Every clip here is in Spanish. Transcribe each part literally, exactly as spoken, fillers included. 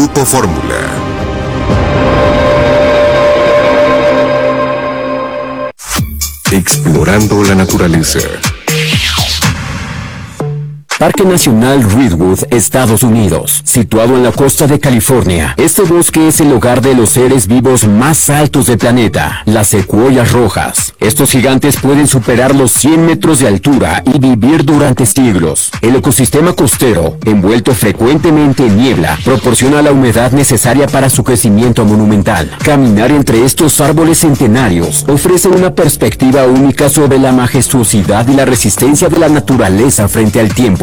Grupo Fórmula. Explorando la naturaleza. Parque Nacional Redwood, Estados Unidos, situado en la costa de California. Este bosque es el hogar de los seres vivos más altos del planeta, las secuoyas rojas. Estos gigantes pueden superar los cien metros de altura y vivir durante siglos. El ecosistema costero, envuelto frecuentemente en niebla, proporciona la humedad necesaria para su crecimiento monumental. Caminar entre estos árboles centenarios ofrece una perspectiva única sobre la majestuosidad y la resistencia de la naturaleza frente al tiempo.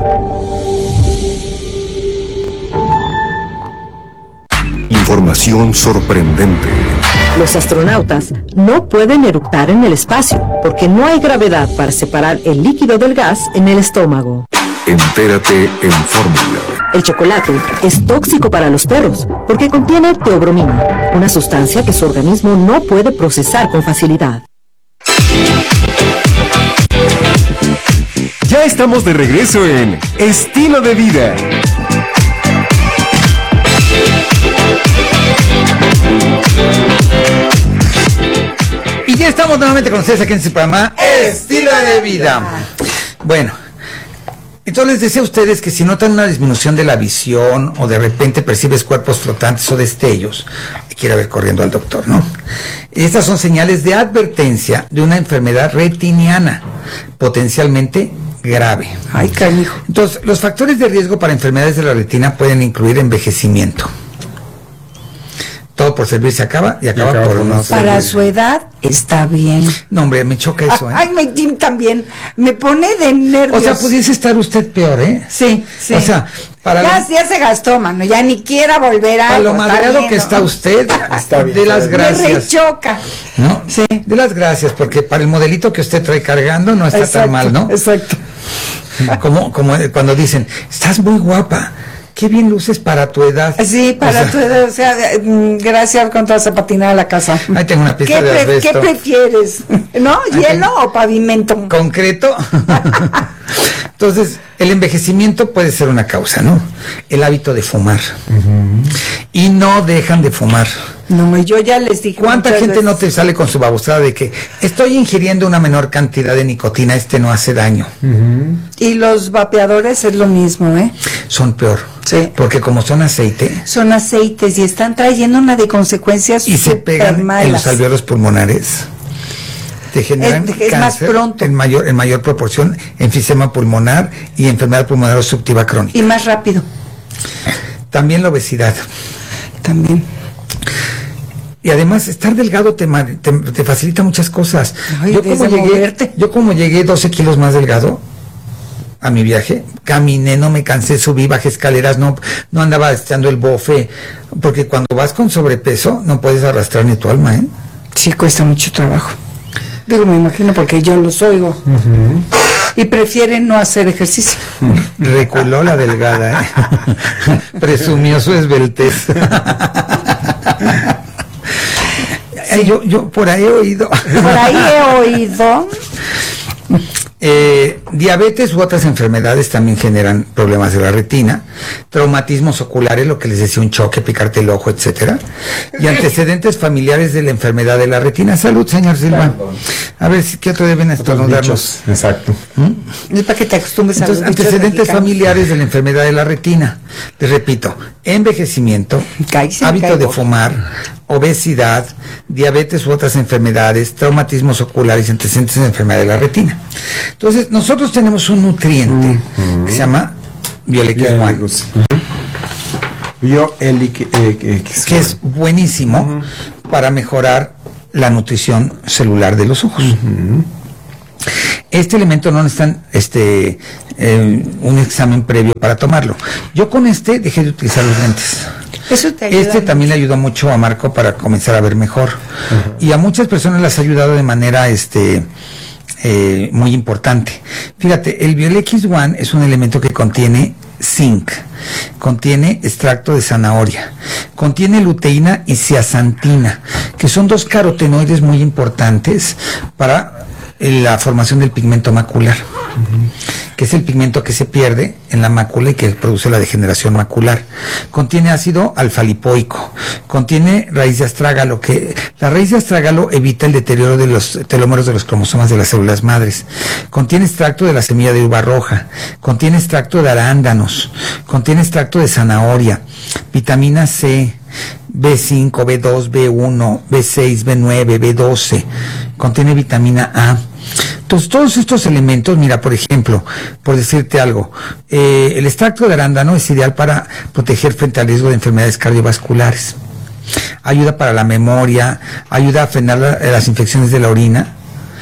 Información sorprendente. Los astronautas no pueden eructar en el espacio porque no hay gravedad para separar el líquido del gas en el estómago. Entérate en Fórmula. El chocolate es tóxico para los perros porque contiene teobromina, una sustancia que su organismo no puede procesar con facilidad. Ya estamos de regreso en Estilo de Vida. Y ya estamos nuevamente con ustedes aquí en este programa Estilo de Vida. Bueno, entonces les decía a ustedes que si notan una disminución de la visión o de repente percibes cuerpos flotantes o destellos, hay que ir a ver corriendo al doctor, ¿no? Estas son señales de advertencia de una enfermedad retiniana, potencialmente grave. Ay, canijo. Entonces, los factores de riesgo para enfermedades de la retina pueden incluir envejecimiento. Todo por servir se acaba y acaba, y acaba por no servir. Para su edad está bien. No, hombre, me choca eso, ¿eh? Ay, me Jim también. Me pone de nervios. O sea, pudiese estar usted peor, ¿eh? Sí, sí. O sea, para ya, lo... ya se gastó, mano. Ya ni quiera volver a... Para lo madreado que está usted, está bien, de las gracias. Me rechoca. ¿No? Sí. De las gracias, porque para el modelito que usted trae cargando no está exacto, tan mal, ¿no? Exacto. Como, como cuando dicen, estás muy guapa. Qué bien luces para tu edad. Sí, para o sea, tu edad, o sea, gracias con toda esa patinada a la casa. Ahí tengo una pista ¿Qué, de pre ¿Qué prefieres? ¿No? ¿Hielo tengo... o pavimento? ¿Concreto? Entonces, el envejecimiento puede ser una causa, ¿no? El hábito de fumar. Uh-huh. Y no dejan de fumar. No, yo ya les dije. ¿Cuánta gente veces? no te sale con su babosada de que estoy ingiriendo una menor cantidad de nicotina, este no hace daño? Uh-huh. Y los vapeadores es lo mismo, ¿eh? Son peor. Sí. Porque como son aceite. Son aceites y están trayendo una de consecuencias y se pegan malas en los alveolos pulmonares. Te generan es, es cáncer más pronto. En mayor, en mayor proporción, enfisema pulmonar y enfermedad pulmonar obstructiva crónica. Y más rápido. También la obesidad. También. Y además, estar delgado te, te, te facilita muchas cosas. Ay, yo, como llegué, yo como llegué doce kilos más delgado a mi viaje, caminé, no me cansé, subí, bajé escaleras, no, no andaba echando el bofe, porque cuando vas con sobrepeso no puedes arrastrar ni tu alma, ¿eh? Sí, cuesta mucho trabajo. Digo, me imagino porque yo los oigo. Uh-huh. Y prefieren no hacer ejercicio. Reculó la delgada, ¿eh? Presumió su esbeltez. Sí. Yo, yo por ahí he oído. Por ahí he oído. Eh, diabetes u otras enfermedades también generan problemas de la retina, traumatismos oculares, lo que les decía, un choque, picarte el ojo, etcétera, y antecedentes familiares de la enfermedad de la retina. Salud, señor Silva. A ver, ¿qué otro deben estornudarnos? Exacto. ¿Mm? Es para que te acostumbres a Entonces, antecedentes familiares de la enfermedad de la retina. Les repito, envejecimiento, Cállese, hábito caigo. de fumar, obesidad, diabetes u otras enfermedades, traumatismos oculares y antecedentes de la enfermedad de la retina. Entonces, nosotros tenemos un nutriente uh-huh. que se llama Biolex One. Uh-huh. Biolex que es buenísimo uh-huh. para mejorar la nutrición celular de los ojos. Uh-huh. Este elemento no necesitan este, eh, un examen previo para tomarlo. Yo con este dejé de utilizar los lentes. Eso te ayuda este mucho. También le ayudó mucho a Marco para comenzar a ver mejor. Uh-huh. Y a muchas personas les ha ayudado de manera este eh, muy importante. Fíjate, el Biolex One es un elemento que contiene zinc, contiene extracto de zanahoria, contiene luteína y zeaxantina, que son dos carotenoides muy importantes para la formación del pigmento macular. Uh-huh. que es el pigmento que se pierde en la mácula y que produce la degeneración macular. Contiene ácido alfa-lipoico, contiene raíz de astrágalo, que la raíz de astrágalo evita el deterioro de los telómeros de los cromosomas de las células madres. Contiene extracto de la semilla de uva roja, contiene extracto de arándanos, contiene extracto de zanahoria, vitamina C, B cinco, B dos, B uno, B seis, B nueve, B doce, contiene vitamina A. Entonces, todos estos elementos, mira, por ejemplo, por decirte algo, eh, el extracto de arándano es ideal para proteger frente al riesgo de enfermedades cardiovasculares. Ayuda para la memoria, ayuda a frenar la, las infecciones de la orina.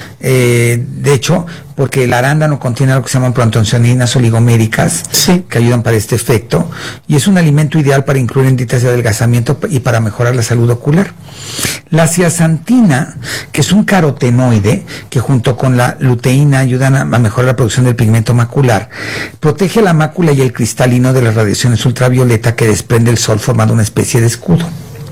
Eh, de hecho, porque el arándano contiene algo que se llaman proanthocyanininas oligoméricas, sí, que ayudan para este efecto, y es un alimento ideal para incluir en dietas de adelgazamiento y para mejorar la salud ocular. La zeaxantina, que es un carotenoide, que junto con la luteína ayudan a, a mejorar la producción del pigmento macular, protege la mácula y el cristalino de las radiaciones ultravioleta que desprende el sol, formando una especie de escudo.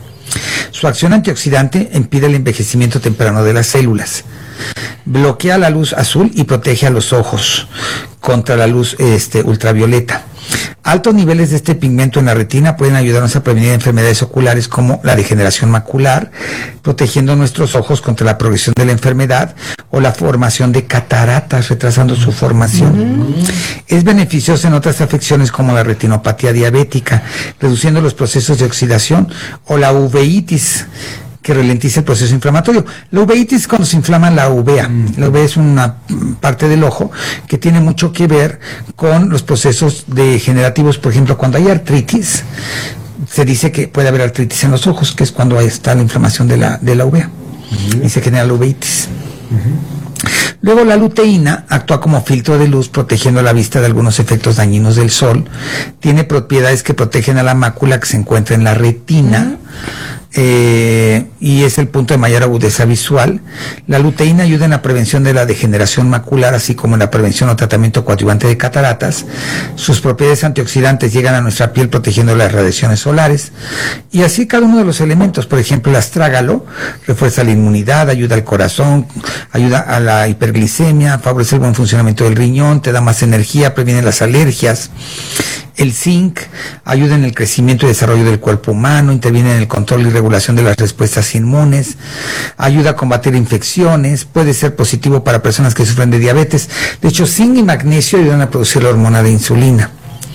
Su acción antioxidante impide el envejecimiento temprano de las células. Bloquea la luz azul y protege a los ojos contra la luz este, ultravioleta. Altos niveles de este pigmento en la retina pueden ayudarnos a prevenir enfermedades oculares como la degeneración macular, protegiendo nuestros ojos contra la progresión de la enfermedad o la formación de cataratas, retrasando su formación. Mm. Es beneficioso en otras afecciones como la retinopatía diabética, reduciendo los procesos de oxidación, o la uveitis, que ralentiza el proceso inflamatorio. La uveitis es cuando se inflama la uvea. La uvea es una parte del ojo que tiene mucho que ver con los procesos degenerativos. Por ejemplo, cuando hay artritis, se dice que puede haber artritis en los ojos, que es cuando está la inflamación de la, de la uvea. Uh-huh. Y se genera la uveitis. Uh-huh. Luego la luteína actúa como filtro de luz, protegiendo la vista de algunos efectos dañinos del sol. Tiene propiedades que protegen a la mácula que se encuentra en la retina. Uh-huh. Eh, y es el punto de mayor agudeza visual. La luteína ayuda en la prevención de la degeneración macular, así como en la prevención o tratamiento coadyuvante de cataratas. Sus propiedades antioxidantes llegan a nuestra piel protegiendo las radiaciones solares, y así cada uno de los elementos. Por ejemplo, el astrágalo refuerza la inmunidad, ayuda al corazón, ayuda a la hiperglicemia, favorece el buen funcionamiento del riñón, te da más energía, previene las alergias. El zinc ayuda en el crecimiento y desarrollo del cuerpo humano, interviene en el control y regulación de las respuestas inmunes, ayuda a combatir infecciones, puede ser positivo para personas que sufren de diabetes. De hecho, zinc y magnesio ayudan a producir la hormona de insulina.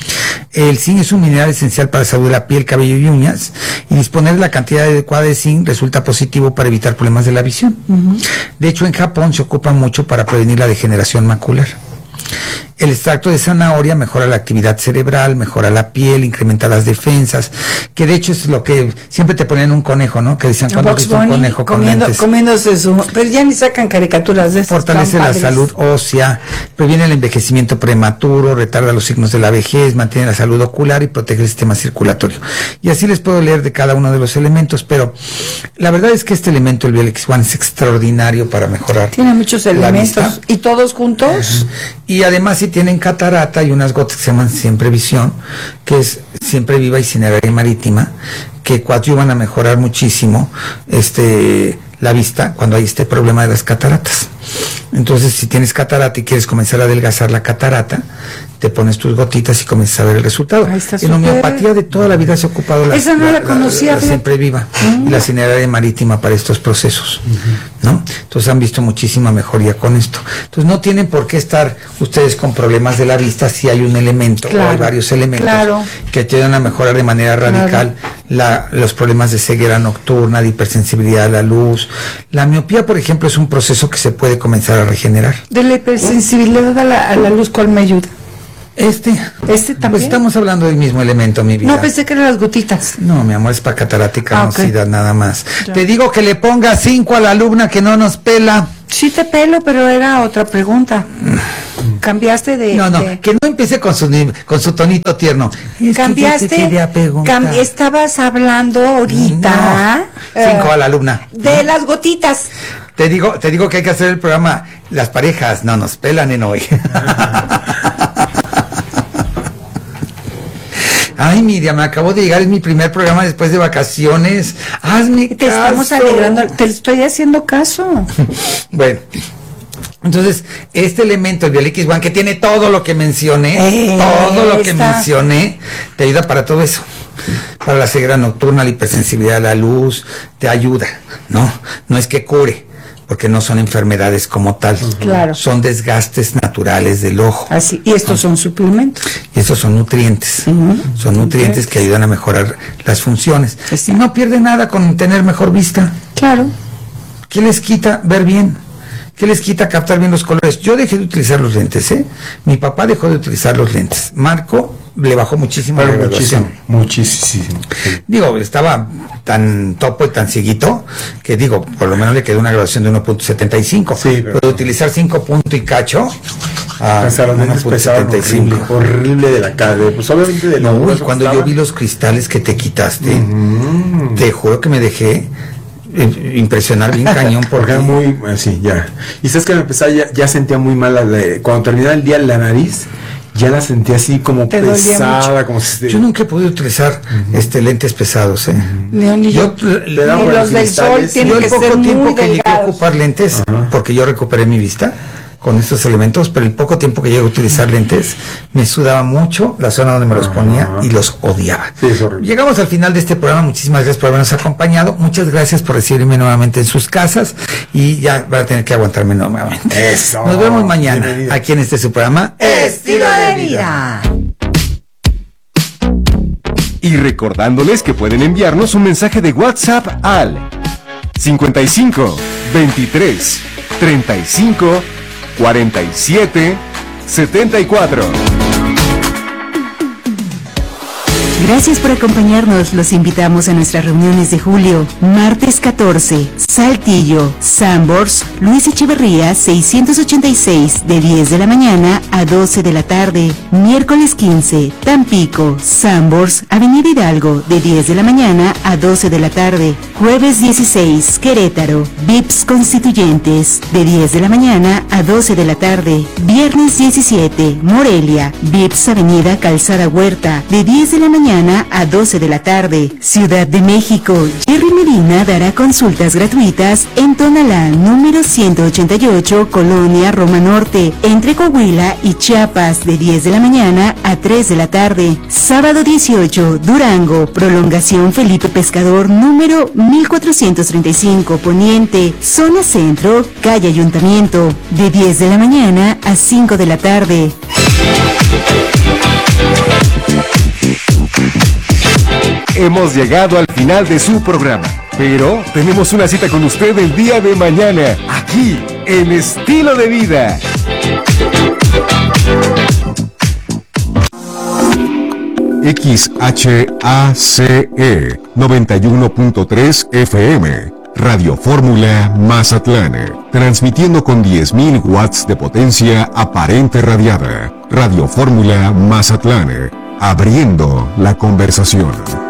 El zinc es un mineral esencial para la salud de la piel, cabello y uñas, y disponer de la cantidad adecuada de zinc resulta positivo para evitar problemas de la visión. Uh-huh. De hecho, en Japón se ocupa mucho para prevenir la degeneración macular. El extracto de zanahoria mejora la actividad cerebral, mejora la piel, incrementa las defensas, que de hecho es lo que siempre te ponen un conejo, ¿no? Que decían, cuando viste un conejo con comiendo, lentes. Comiéndose su... Pero ya ni sacan caricaturas de eso. Fortalece la salud ósea, previene el envejecimiento prematuro, retarda los signos de la vejez, mantiene la salud ocular y protege el sistema circulatorio. Y así les puedo leer de cada uno de los elementos, pero la verdad es que este elemento, el Bielix One, es extraordinario para mejorar. Tiene muchos elementos. ¿Y todos juntos? Y además si tienen catarata, y unas gotas que se llaman Siempre Visión, que es siempre viva y sin área marítima, que coadyuvan a mejorar muchísimo este la vista cuando hay este problema de las cataratas. Entonces, si tienes catarata y quieres comenzar a adelgazar la catarata, te pones tus gotitas y comienzas a ver el resultado. En homeopatía de toda la vida se ha ocupado la, Esa no la, la conocía, la, la Siempre Viva uh-huh. y la Cineraria Marítima para estos procesos, uh-huh. ¿no? Entonces han visto muchísima mejoría con esto. Entonces no tienen por qué estar ustedes con problemas de la vista si hay un elemento claro, o hay varios elementos claro. que te ayudan a mejorar de manera radical claro. la, los problemas de ceguera nocturna, de hipersensibilidad a la luz. La miopía, por ejemplo, es un proceso que se puede comenzar a regenerar. De la hipersensibilidad a la, a la luz, ¿cuál me ayuda? Este. Este también. Pues estamos hablando del mismo elemento, mi vida. No, pensé que eran las gotitas. No, mi amor, es para catarata y carnosidad, ah, okay. nada más. Ya. Te digo que le ponga cinco a la alumna que no nos pela. Sí te pelo, pero era otra pregunta. Cambiaste de... No, no, de... que no empiece con su con su tonito tierno. Es Cambiaste, cam estabas hablando ahorita... No, cinco uh, a la alumna. De las gotitas. Te digo, te digo que hay que hacer el programa, las parejas no nos pelan en hoy. Ay, Miriam, me acabo de llegar, es mi primer programa después de vacaciones. Hazme Te caso. estamos alegrando, te estoy haciendo caso. Bueno, Entonces, este elemento, el Biolix One, que tiene todo lo que mencioné, Eh, todo lo que está. mencioné, te ayuda para todo eso. Para la ceguera nocturna, la hipersensibilidad a la luz, te ayuda, ¿no? No es que cure, porque no son enfermedades como tal. Claro. Son desgastes naturales del ojo. Así, y estos son suplementos. Y esos son nutrientes. Ujú. Son nutrientes que ayudan a mejorar las funciones. Sí. Y no pierde nada con tener mejor vista. Claro. ¿Qué les quita ver bien? ¿Qué les quita captar bien los colores? Yo dejé de utilizar los lentes, ¿eh? Mi papá dejó de utilizar los lentes. Marco le bajó muchísimo Pero la graduación. muchísimo, muchísimo. Digo, estaba tan topo y tan cieguito que digo, por lo menos le quedó una graduación de uno punto setenta y cinco. Sí, pero- Pero de utilizar cinco punto y cacho a Hasta los lentes pesaban horrible, horrible de la cara, pues obviamente de No, lo y cuando yo vi los cristales que te quitaste, Mm. te juro que me dejé eh, impresionar bien cañón porque porque era muy así, ya. Y sabes que me empezaba, ya, ya sentía muy mal la- la- cuando terminaba el día la nariz, ya la sentía así como Te dolía pesada, como si yo nunca he podido utilizar este lentes pesados, ¿eh? León y yo. Yo, Y le daba los del sol cristales. tienen yo que el poco ser tiempo muy que llegué a delgados. ocupar lentes, porque yo recuperé mi vista con estos elementos, pero el poco tiempo que llegué a utilizar lentes, me sudaba mucho la zona donde me los ponía y los odiaba. Sí, es horrible. Llegamos al final de este programa, muchísimas gracias por habernos acompañado, muchas gracias por recibirme nuevamente en sus casas y ya van a tener que aguantarme nuevamente. Eso. Nos vemos mañana Bienvenido. aquí en este su programa Estilo de vida. Y recordándoles que pueden enviarnos un mensaje de WhatsApp al cincuenta y cinco, veintitrés, treinta y cinco, cuarenta y siete, setenta y cuatro. Gracias por acompañarnos. Los invitamos a nuestras reuniones de julio. Martes catorce, Saltillo, Sambors, Luis Echeverría seiscientos ochenta y seis, de diez de la mañana a doce de la tarde. Miércoles quince, Tampico, Sambors, Avenida Hidalgo, de diez de la mañana a doce de la tarde. Jueves dieciséis, Querétaro, V I P S Constituyentes, de diez de la mañana a doce de la tarde. Viernes diecisiete, Morelia, V I P S Avenida Calzada Huerta, de diez de la mañana a doce de la tarde. Ciudad de México, Jerry Medina dará consultas gratuitas en Tonalá, número ciento ochenta y ocho, Colonia Roma Norte, entre Coahuila y Chiapas, de diez de la mañana a tres de la tarde. Sábado dieciocho, Durango, prolongación Felipe Pescador, número mil cuatrocientos treinta y cinco, Poniente, zona centro, calle Ayuntamiento, de diez de la mañana a cinco de la tarde. Hemos llegado al final de su programa, pero tenemos una cita con usted el día de mañana, aquí, en Estilo de Vida. X H A C E noventa y uno punto tres F M, Radio Fórmula Mazatlán, transmitiendo con diez mil watts de potencia aparente radiada. Radio Fórmula Mazatlán, abriendo la conversación.